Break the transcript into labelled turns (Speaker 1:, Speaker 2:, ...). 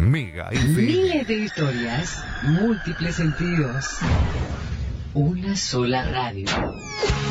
Speaker 1: Mega FM.
Speaker 2: Miles de historias, múltiples sentidos. Una sola radio.